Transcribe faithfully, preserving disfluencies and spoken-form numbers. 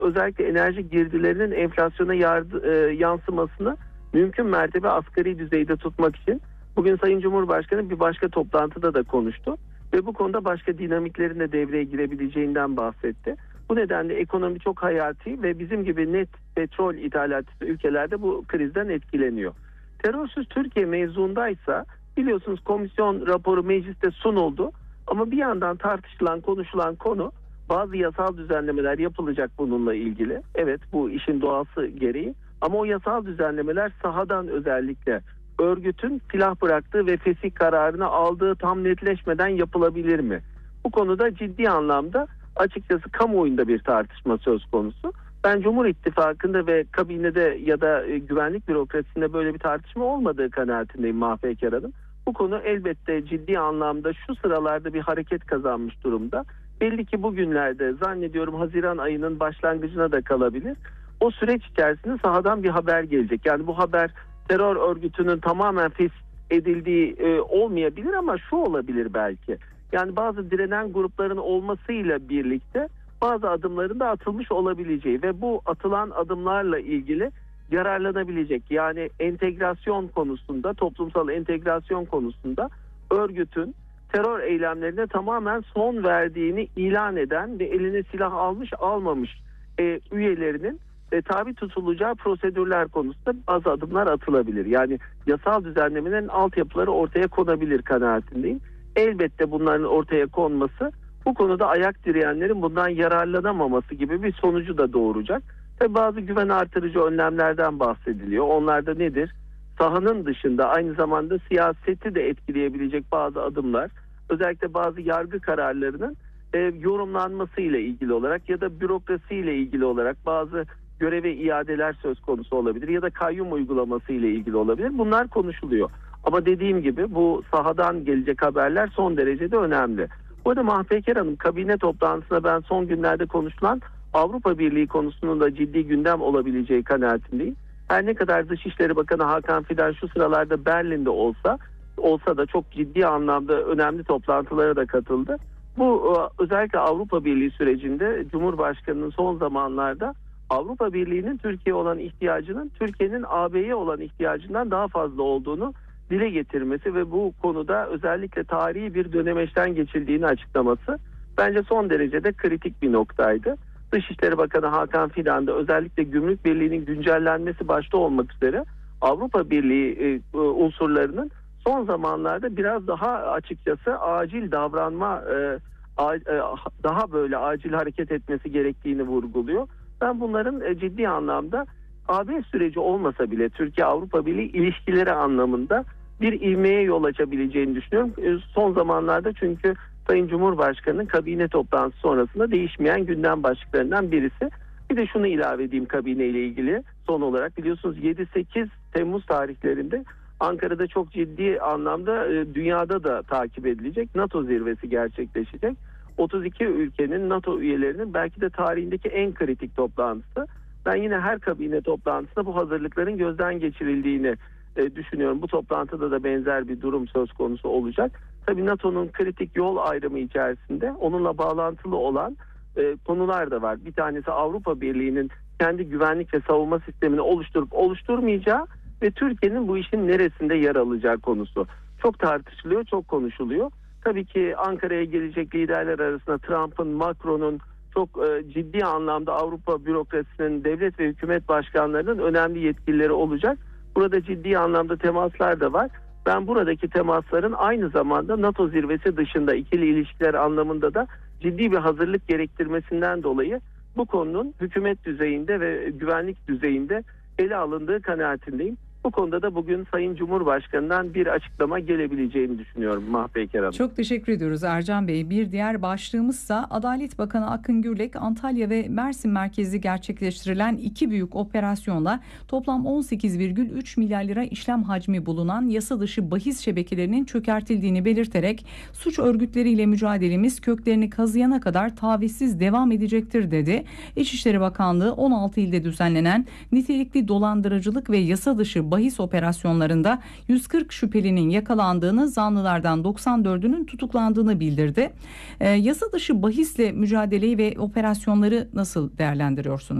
özellikle enerji girdilerinin enflasyona yardı, e, yansımasını mümkün mertebe asgari düzeyde tutmak için bugün Sayın Cumhurbaşkanı bir başka toplantıda da konuştu ve bu konuda başka dinamiklerin de devreye girebileceğinden bahsetti. Bu nedenle ekonomi çok hayati ve bizim gibi net petrol ithalatçısı ülkelerde bu krizden etkileniyor. Terörsüz Türkiye mevzuundaysa biliyorsunuz komisyon raporu mecliste sunuldu ama bir yandan tartışılan, konuşulan konu bazı yasal düzenlemeler yapılacak bununla ilgili. Evet, bu işin doğası gereği ama o yasal düzenlemeler sahadan özellikle örgütün silah bıraktığı ve fesih kararını aldığı tam netleşmeden yapılabilir mi? Bu konuda ciddi anlamda açıkçası kamuoyunda bir tartışma söz konusu. Ben Cumhur İttifakı'nda ve kabinede ya da e, güvenlik bürokrasisinde böyle bir tartışma olmadığı kanaatindeyim Mahpeker Hanım. Bu konu elbette ciddi anlamda şu sıralarda bir hareket kazanmış durumda. Belli ki bugünlerde zannediyorum Haziran ayının başlangıcına da kalabilir. O süreç içerisinde sahadan bir haber gelecek. Yani bu haber terör örgütünün tamamen fesih edildiği e, olmayabilir ama şu olabilir belki. Yani bazı direnen grupların olmasıyla birlikte bazı adımların da atılmış olabileceği ve bu atılan adımlarla ilgili yararlanabilecek. Yani entegrasyon konusunda, toplumsal entegrasyon konusunda örgütün terör eylemlerine tamamen son verdiğini ilan eden ve eline silah almış almamış e, üyelerinin e, tabi tutulacağı prosedürler konusunda bazı adımlar atılabilir. Yani yasal düzenlemelerin altyapıları ortaya konabilir kanaatindeyim. Elbette bunların ortaya konması bu konuda ayak direyenlerin bundan yararlanamaması gibi bir sonucu da doğuracak. Tabii bazı güven artırıcı önlemlerden bahsediliyor. Onlar da nedir? Sahanın dışında aynı zamanda siyaseti de etkileyebilecek bazı adımlar, özellikle bazı yargı kararlarının e, yorumlanmasıyla ilgili olarak ya da bürokrasiyle ilgili olarak bazı göreve iadeler söz konusu olabilir ya da kayyum uygulaması ile ilgili olabilir. Bunlar konuşuluyor. Ama dediğim gibi bu sahadan gelecek haberler son derecede önemli. Bu arada Mahpeker Hanım, kabine toplantısında ben son günlerde konuşulan Avrupa Birliği konusunun da ciddi gündem olabileceği kanaatindeyim. Her ne kadar Dışişleri Bakanı Hakan Fidan şu sıralarda Berlin'de olsa olsa da çok ciddi anlamda önemli toplantılara da katıldı. Bu özellikle Avrupa Birliği sürecinde Cumhurbaşkanı'nın son zamanlarda Avrupa Birliği'nin Türkiye olan ihtiyacının Türkiye'nin A B'ye olan ihtiyacından daha fazla olduğunu dile getirmesi ve bu konuda özellikle tarihi bir dönemeçten geçildiğini açıklaması bence son derecede kritik bir noktaydı. Dışişleri Bakanı Hakan Fidan da özellikle Gümrük Birliği'nin güncellenmesi başta olmak üzere Avrupa Birliği e, unsurlarının son zamanlarda biraz daha açıkçası acil davranma, e, a, e, daha böyle acil hareket etmesi gerektiğini vurguluyor. Ben bunların e, ciddi anlamda A B süreci olmasa bile Türkiye-Avrupa Birliği ilişkileri anlamında bir ivmeye yol açabileceğini düşünüyorum. E, son zamanlarda çünkü Sayın Cumhurbaşkanı'nın kabine toplantısı sonrasında değişmeyen gündem başlıklarından birisi. Bir de şunu ilave edeyim kabine ile ilgili son olarak. Biliyorsunuz yedi sekiz Temmuz tarihlerinde Ankara'da çok ciddi anlamda e, dünyada da takip edilecek NATO zirvesi gerçekleşecek. otuz iki ülkenin NATO üyelerinin belki de tarihindeki en kritik toplantısı. Ben yine her kabine toplantısında bu hazırlıkların gözden geçirildiğini e, düşünüyorum. Bu toplantıda da benzer bir durum söz konusu olacak. Tabii NATO'nun kritik yol ayrımı içerisinde onunla bağlantılı olan e, konular da var. Bir tanesi Avrupa Birliği'nin kendi güvenlik ve savunma sistemini oluşturup oluşturmayacağı ve Türkiye'nin bu işin neresinde yer alacağı konusu. Çok tartışılıyor, çok konuşuluyor. Tabii ki Ankara'ya gelecek liderler arasında Trump'ın, Macron'un çok e, ciddi anlamda Avrupa bürokrasisinin, devlet ve hükümet başkanlarının önemli yetkilileri olacak. Burada ciddi anlamda temaslar da var. Ben buradaki temasların aynı zamanda NATO zirvesi dışında ikili ilişkiler anlamında da ciddi bir hazırlık gerektirmesinden dolayı bu konunun hükümet düzeyinde ve güvenlik düzeyinde ele alındığı kanaatindeyim. Bu konuda da bugün Sayın Cumhurbaşkanı'ndan bir açıklama gelebileceğini düşünüyorum Mahpeker Hanım. Çok teşekkür ediyoruz Ercan Bey. Bir diğer başlığımızsa Adalet Bakanı Akın Gürlek, Antalya ve Mersin merkezli gerçekleştirilen iki büyük operasyonla toplam on sekiz virgül üç milyar lira işlem hacmi bulunan yasa dışı bahis şebekelerinin çökertildiğini belirterek suç örgütleriyle mücadelemiz köklerini kazıyana kadar tavizsiz devam edecektir dedi. İçişleri Bakanlığı on altı ilde düzenlenen nitelikli dolandırıcılık ve yasa dışı bahis operasyonlarında yüz kırk şüphelinin yakalandığını, zanlılardan doksan dördünün tutuklandığını bildirdi. E, yasa dışı bahisle mücadeleyi ve operasyonları nasıl değerlendiriyorsunuz?